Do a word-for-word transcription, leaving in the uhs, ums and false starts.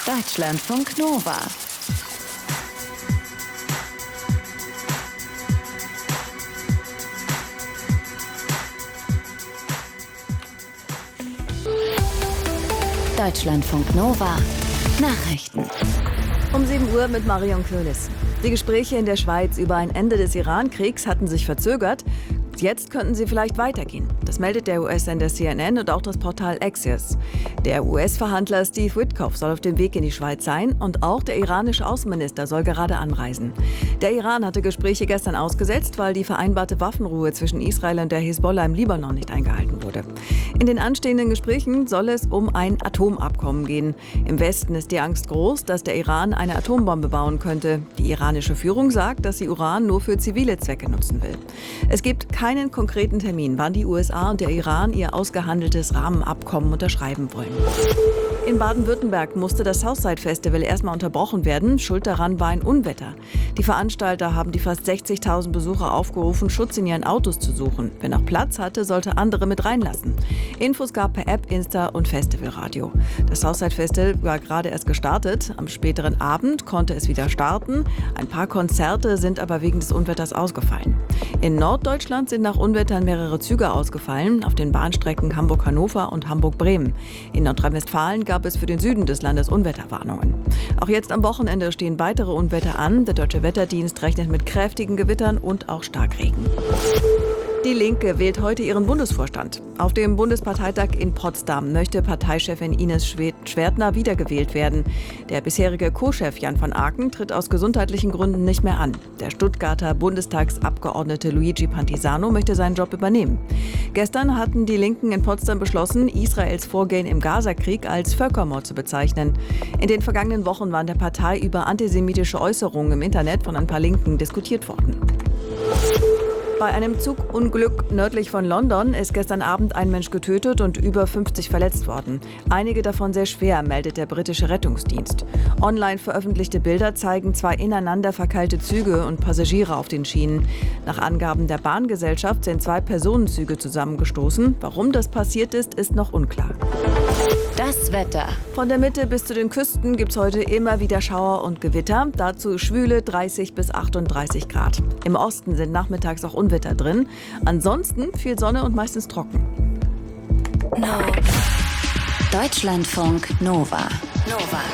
Deutschlandfunk Nova. Deutschlandfunk Nova. Nachrichten. Um sieben Uhr mit Marion Köhlis. Die Gespräche in der Schweiz über ein Ende des Iran-Kriegs hatten sich verzögert. Jetzt könnten sie vielleicht weitergehen. Das meldet der U S-Sender C N N und auch das Portal Axios. Der U S-Verhandler Steve Witkoff soll auf dem Weg in die Schweiz sein und auch der iranische Außenminister soll gerade anreisen. Der Iran hatte Gespräche gestern ausgesetzt, weil die vereinbarte Waffenruhe zwischen Israel und der Hisbollah im Libanon nicht eingehalten wurde. In den anstehenden Gesprächen soll es um ein Atomabkommen gehen. Im Westen ist die Angst groß, dass der Iran eine Atombombe bauen könnte. Die iranische Führung sagt, dass sie Uran nur für zivile Zwecke nutzen will. Es gibt keinen konkreten Termin, wann die U S A und der Iran ihr ausgehandeltes Rahmenabkommen unterschreiben wollen. In Baden-Württemberg musste das Southside Festival erstmal unterbrochen werden. Schuld daran war ein Unwetter. Die Veranstalter haben die fast sechzigtausend Besucher aufgerufen, Schutz in ihren Autos zu suchen. Wer noch Platz hatte, sollte andere mit reinlassen. Infos gab per App, Insta und Festivalradio. Das Southside Festival war gerade erst gestartet. Am späteren Abend konnte es wieder starten. Ein paar Konzerte sind aber wegen des Unwetters ausgefallen. In Norddeutschland sind nach Unwettern mehrere Züge ausgefallen, auf den Bahnstrecken Hamburg-Hannover und Hamburg-Bremen. In Nordrhein-Westfalen gab es für den Süden des Landes Unwetterwarnungen. Auch jetzt am Wochenende stehen weitere Unwetter an. Der Deutsche Wetterdienst rechnet mit kräftigen Gewittern und auch Starkregen. Die Linke wählt heute ihren Bundesvorstand. Auf dem Bundesparteitag in Potsdam möchte Parteichefin Ines Schwertner wiedergewählt werden. Der bisherige Co-Chef Jan van Aken tritt aus gesundheitlichen Gründen nicht mehr an. Der Stuttgarter Bundestagsabgeordnete Luigi Pantisano möchte seinen Job übernehmen. Gestern hatten die Linken in Potsdam beschlossen, Israels Vorgehen im Gazakrieg als Völkermord zu bezeichnen. In den vergangenen Wochen war in der Partei über antisemitische Äußerungen im Internet von ein paar Linken diskutiert worden. Bei einem Zugunglück nördlich von London ist gestern Abend ein Mensch getötet und über fünfzig verletzt worden. Einige davon sehr schwer, meldet der britische Rettungsdienst. Online veröffentlichte Bilder zeigen zwei ineinander verkeilte Züge und Passagiere auf den Schienen. Nach Angaben der Bahngesellschaft sind zwei Personenzüge zusammengestoßen. Warum das passiert ist, ist noch unklar. Das Wetter. Von der Mitte bis zu den Küsten gibt es heute immer wieder Schauer und Gewitter. Dazu schwüle dreißig bis achtunddreißig Grad. Im Osten sind nachmittags auch Unwetter drin. Ansonsten viel Sonne und meistens trocken. No. Deutschlandfunk Nova. Nova.